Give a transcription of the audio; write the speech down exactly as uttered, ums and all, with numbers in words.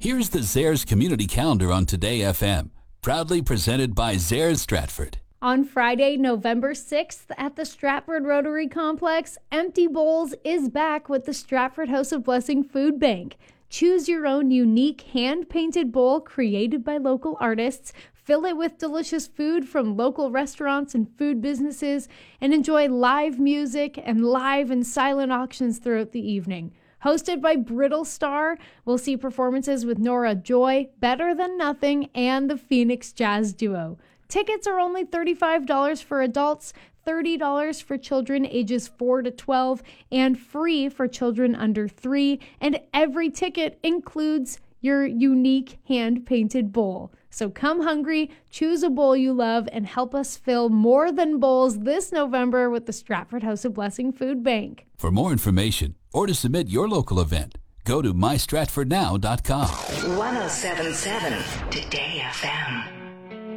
Here's the Zares Community Calendar on Today F M, proudly presented by Zares Stratford. On Friday, November sixth at the Stratford Rotary Complex, Empty Bowls is back with the Stratford House of Blessing Food Bank. Choose your own unique hand-painted bowl created by local artists, fill it with delicious food from local restaurants and food businesses, and enjoy live music and live and silent auctions throughout the evening. Hosted by Brittle Star, we'll see performances with Nora Joy, Better Than Nothing, and the Phoenix Jazz Duo. Tickets are only thirty-five dollars for adults, thirty dollars for children ages four to twelve, and free for children under three, and every ticket includes your unique hand-painted bowl. So come hungry, choose a bowl you love, and help us fill more than bowls this November with the Stratford House of Blessing Food Bank. For more information or to submit your local event, go to my stratford now dot com. one oh seven point seven Today F M.